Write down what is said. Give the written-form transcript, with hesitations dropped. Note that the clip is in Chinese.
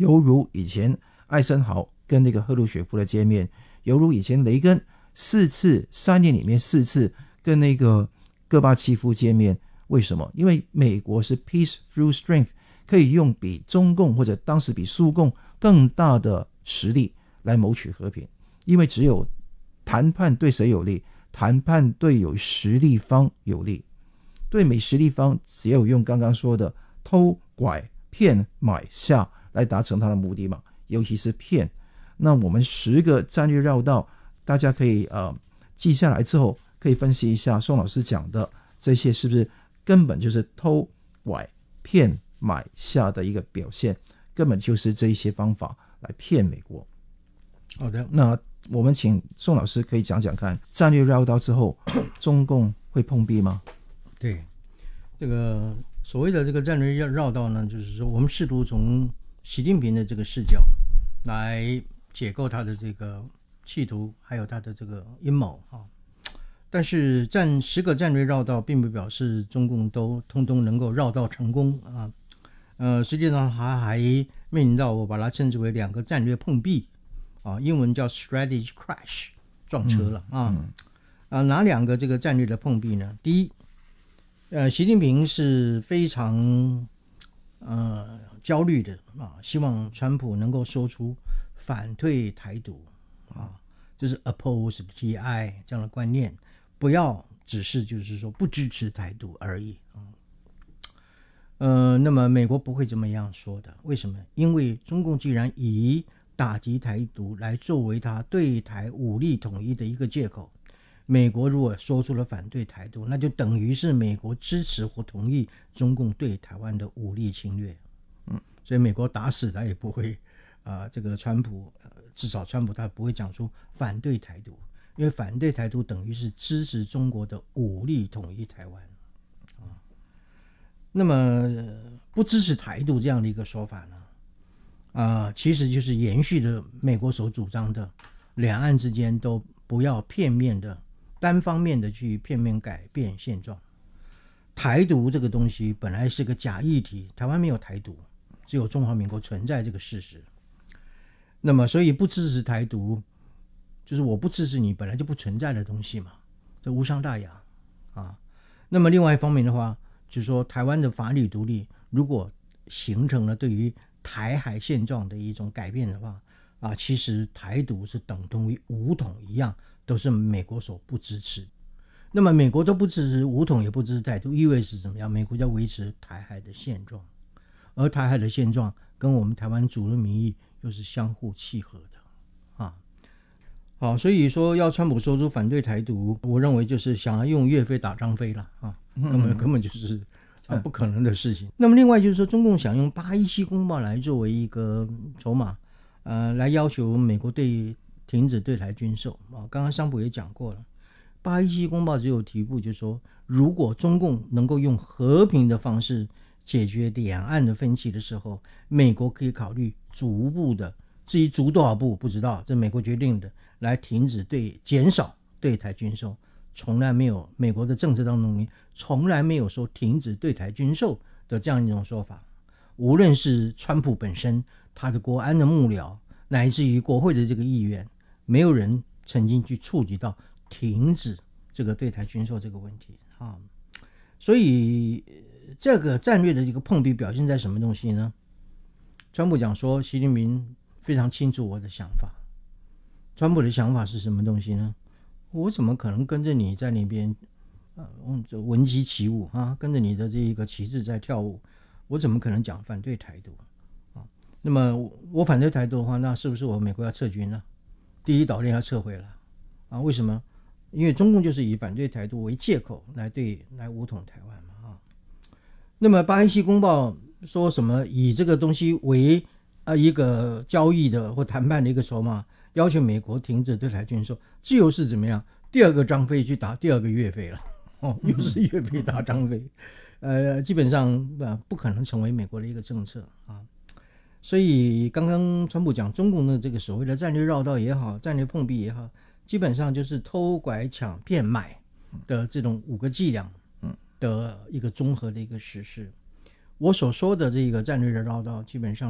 犹如以前艾森豪跟那个赫鲁雪夫的见面，犹如以前雷根3年里面4次跟那个戈巴契夫见面。为什么？因为美国是 peace through strength， 可以用比中共或者当时比苏共更大的实力来谋取和平。因为只有谈判对谁有利？谈判对有实力方有利。对没实力方，只有用刚刚说的偷拐骗买下来达成他的目的嘛，尤其是骗。那我们10个战略绕道，大家可以记下来之后，可以分析一下宋老师讲的这些是不是根本就是偷拐骗买下的一个表现，根本就是这一些方法来骗美国。 好的， 那我们请宋老师可以讲讲看，战略绕道之后中共会碰壁吗？ 对，这个所谓的这个战略绕道呢，就是说我们试图从习近平的这个视角来解构他的这个企图，还有他的这个阴谋啊。但是10个战略绕道并不表示中共都通通能够绕道成功啊。实际上还面临到我把它称之为2个战略碰壁啊，英文叫 strategy crash， 撞车了哪2个这个战略的碰壁呢？第一，习近平是非常焦虑的希望川普能够说出反对台独就是 oppose TI 这样的观念，不要只是就是说不支持台独而已那么美国不会这么样说的。为什么？因为中共既然以打击台独来作为他对台武力统一的一个借口，美国如果说出了反对台独，那就等于是美国支持或同意中共对台湾的武力侵略所以美国打死他也不会这个川普至少川普他不会讲出反对台独，因为反对台独等于是支持中国的武力统一台湾那么不支持台独这样的一个说法呢其实就是延续了美国所主张的两岸之间都不要片面的单方面的去片面改变现状。台独这个东西本来是个假议题，台湾没有台独，只有中华民国存在这个事实。那么所以不支持台独就是我不支持你本来就不存在的东西嘛，这无伤大雅那么另外一方面的话，就是说台湾的法理独立如果形成了对于台海现状的一种改变的话其实台独是等同于武统一样，都是美国所不支持。那么美国都不支持武统也不支持台独，意味是怎么样？美国要维持台海的现状，而台海的现状跟我们台湾主流民意又是相互契合的好，所以说要川普说出反对台独，我认为就是想要用岳飞打张飞了根本就是不可能的事情。那么另外就是说，中共想用817公报来作为一个筹码来要求美国停止对台军售刚刚商普也讲过了，817公报只有提部就是说，如果中共能够用和平的方式解决两岸的分歧的时候，美国可以考虑逐步的，至于逐多少步不知道，这美国决定的，来停止减少对台军售。从来没有，美国的政治当中从来没有说停止对台军售的这样一种说法。无论是川普本身，他的国安的幕僚，乃至于国会的这个议员，没有人曾经去触及到停止这个对台军售这个问题所以这个战略的一个碰壁表现在什么东西呢？川普讲说习近平非常清楚我的想法。川普的想法是什么东西呢？我怎么可能跟着你在那边闻鸡起舞跟着你的这一个旗帜在跳舞？我怎么可能讲反对台独那么我反对台独的话，那是不是我美国要撤军呢？第一岛链要撤回来为什么？因为中共就是以反对台独为借口来武统台湾嘛那么817公报说什么以这个东西为一个交易的或谈判的一个筹码，要求美国停止对台军售，这又是怎么样？第二个张飞去打第二个岳飞了又是岳飞打张飞基本上不可能成为美国的一个政策所以刚刚川普讲中共的这个所谓的战略绕道也好，战略碰壁也好，基本上就是偷拐抢骗买的这种5个伎俩的一个综合的一个实施。我所说的这个战略的绕道基本上